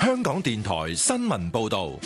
香港電台新聞報道。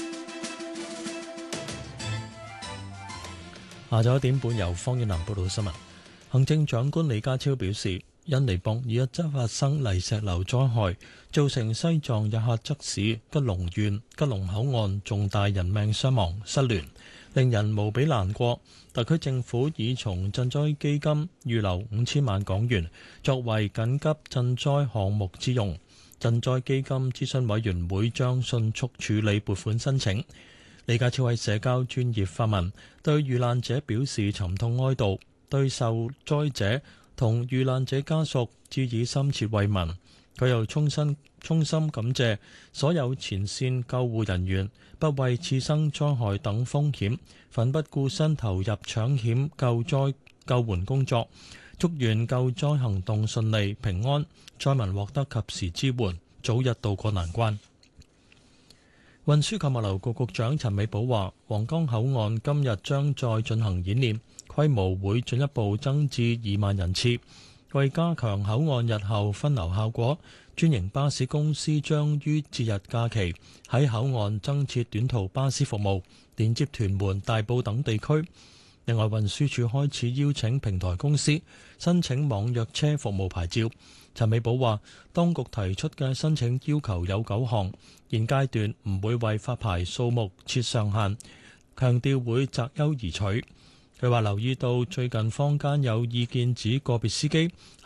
下晝1點半由方遠南報道新聞。行政長官李家超表示，印尼博爾一則發生泥石流災害，造成西藏日喀則市吉隆縣吉隆口岸重大人命傷亡失聯，令人無比難過。特區政府已從賑災基金預留5000萬港元，作為緊急賑災項目之用。賑災基金諮詢委員會將迅速處理撥款申請。李家超喺社交專頁發文，對遇難者表示沉痛哀悼，對受災者同遇難者家屬致以深切慰問。佢又衷心感謝所有前線救護人員，不畏次生災害等風險，奮不顧身投入搶險救援工作。祝願救災行動順利平安，災民獲得及時支援，早日渡過難關。運輸及物流局局長陳美寶話，皇崗口岸今日將再進行演練，規模會進一步增至2萬人次。為加強口岸日後分流效果，專營巴士公司將於節日假期喺口岸增設短途巴士服務，連接屯門、大埔等地區。另外，運輸署開始邀請平台公司申請網約車服務牌照。陳美寶話，當局提出嘅申請要求有9項，現階段唔會為發牌數目設上限，強調會擇優而取。佢話留意到最近坊間有意見指個別司機